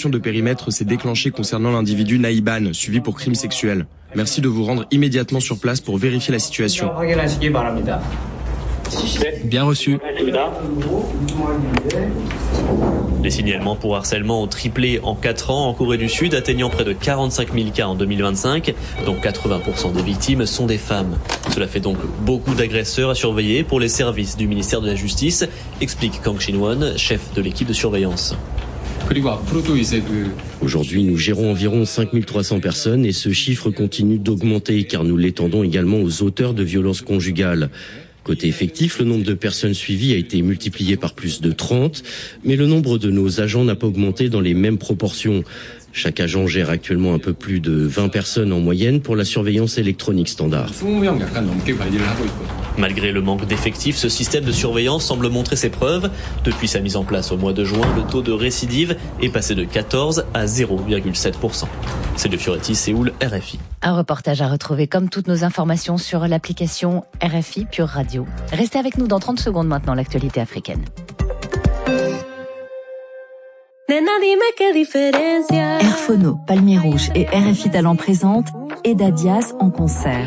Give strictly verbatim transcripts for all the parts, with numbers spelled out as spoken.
évaluation de périmètre s'est déclenchée concernant l'individu Naïban, suivi pour crime sexuel. Merci de vous rendre immédiatement sur place pour vérifier la situation. Bien reçu. Les signalements pour harcèlement ont triplé en quatre ans en Corée du Sud, atteignant près de quarante-cinq mille cas en deux mille vingt-cinq, dont quatre-vingts pour cent des victimes sont des femmes. Cela fait donc beaucoup d'agresseurs à surveiller pour les services du ministère de la Justice, explique Kang Shin-won, chef de l'équipe de surveillance. Aujourd'hui, nous gérons environ cinq mille trois cents personnes et ce chiffre continue d'augmenter car nous l'étendons également aux auteurs de violences conjugales. Côté effectif, le nombre de personnes suivies a été multiplié par plus de trente, mais le nombre de nos agents n'a pas augmenté dans les mêmes proportions. Chaque agent gère actuellement un peu plus de vingt personnes en moyenne pour la surveillance électronique standard. Malgré le manque d'effectifs, ce système de surveillance semble montrer ses preuves. Depuis sa mise en place au mois de juin, le taux de récidive est passé de quatorze à zéro virgule sept pour cent. C'est de Fioretti, Séoul, R F I. Un reportage à retrouver comme toutes nos informations sur l'application R F I Pure Radio. Restez avec nous dans trente secondes maintenant, l'actualité africaine. Airphono, Palmier Rouge et R F I Talent présentent Eda Diaz en concert.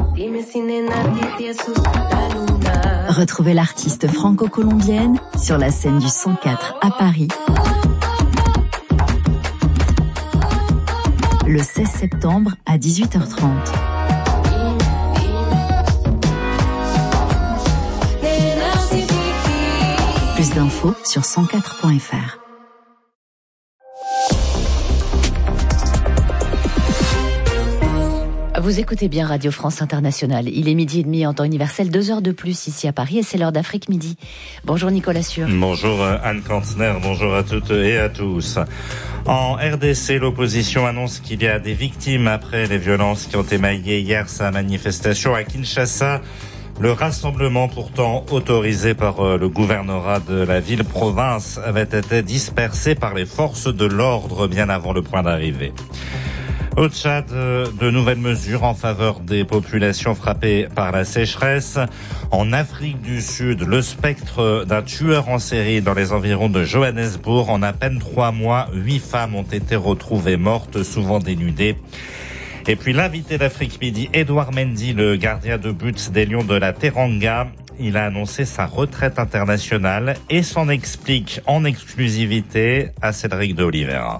Retrouvez l'artiste franco-colombienne sur la scène du cent quatre à Paris le seize septembre à dix-huit heures trente. Plus d'infos sur cent quatre point f r. Vous écoutez bien Radio France Internationale. Il est midi et demi en temps universel, deux heures de plus ici à Paris et c'est l'heure d'Afrique Midi. Bonjour Nicolas Sûr. Bonjour Anne Kantner, bonjour à toutes et à tous. En R D C, l'opposition annonce qu'il y a des victimes après les violences qui ont émaillé hier sa manifestation à Kinshasa. Le rassemblement, pourtant autorisé par le gouvernorat de la ville-province, avait été dispersé par les forces de l'ordre bien avant le point d'arrivée. Au Tchad, de nouvelles mesures en faveur des populations frappées par la sécheresse. En Afrique du Sud, le spectre d'un tueur en série dans les environs de Johannesburg. En à peine trois mois, huit femmes ont été retrouvées mortes, souvent dénudées. Et puis l'invité d'Afrique Midi, Edouard Mendy, le gardien de but des Lions de la Teranga. Il a annoncé sa retraite internationale et s'en explique en exclusivité à Cédric de Oliveira.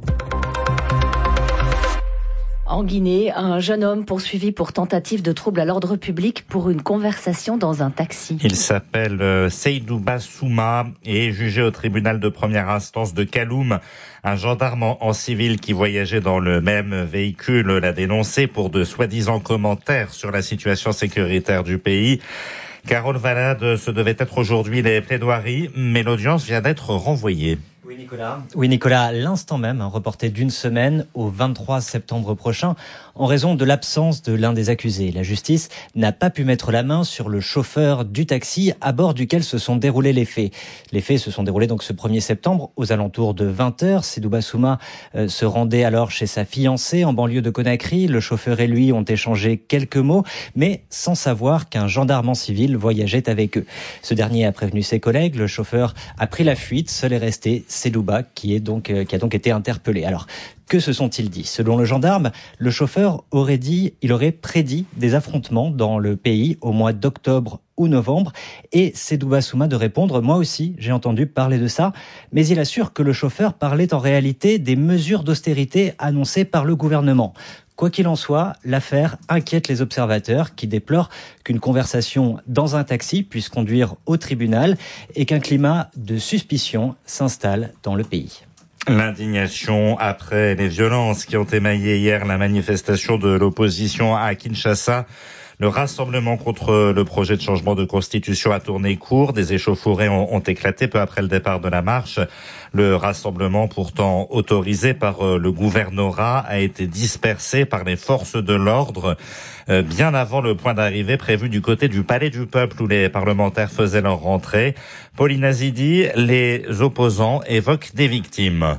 En Guinée, un jeune homme poursuivi pour tentative de trouble à l'ordre public pour une conversation dans un taxi. Il s'appelle euh, Seydou Bassouma et est jugé au tribunal de première instance de Kaloum. Un gendarme en, en civil qui voyageait dans le même véhicule l'a dénoncé pour de soi-disant commentaires sur la situation sécuritaire du pays. Carole Valade, ce devait être aujourd'hui les plaidoiries, mais l'audience vient d'être renvoyée. Oui Nicolas, oui Nicolas, l'instant même, hein, reporté d'une semaine au vingt-trois septembre prochain, en raison de l'absence de l'un des accusés. La justice n'a pas pu mettre la main sur le chauffeur du taxi à bord duquel se sont déroulés les faits. Les faits se sont déroulés donc ce premier septembre aux alentours de vingt heures. Seydou Bassouma euh, se rendait alors chez sa fiancée en banlieue de Conakry. Le chauffeur et lui ont échangé quelques mots, mais sans savoir qu'un gendarme en civil voyageait avec eux. Ce dernier a prévenu ses collègues. Le chauffeur a pris la fuite. Seul est resté Seydouba qui est donc euh, qui a donc été interpellé. Alors, que se sont-ils dit ? Selon le gendarme, le chauffeur aurait dit, il aurait prédit des affrontements dans le pays au mois d'octobre ou novembre, et Seydou Bassouma de répondre, moi aussi, j'ai entendu parler de ça, mais il assure que le chauffeur parlait en réalité des mesures d'austérité annoncées par le gouvernement. Quoi qu'il en soit, l'affaire inquiète les observateurs qui déplorent qu'une conversation dans un taxi puisse conduire au tribunal et qu'un climat de suspicion s'installe dans le pays. L'indignation après les violences qui ont émaillé hier la manifestation de l'opposition à Kinshasa. Le rassemblement contre le projet de changement de constitution a tourné court. Des échauffourées ont, ont éclaté peu après le départ de la marche. Le rassemblement, pourtant autorisé par le gouvernorat, a été dispersé par les forces de l'ordre euh, bien avant le point d'arrivée prévu du côté du Palais du Peuple où les parlementaires faisaient leur rentrée. Pauline Azidi, les opposants évoquent des victimes.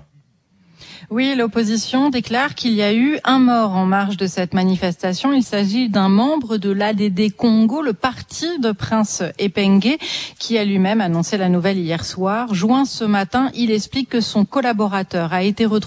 Oui, l'opposition déclare qu'il y a eu un mort en marge de cette manifestation. Il s'agit d'un membre de l'A D D Congo, le parti de Prince Epenge, qui a lui-même annoncé la nouvelle hier soir. Joint ce matin, il explique que son collaborateur a été retrouvé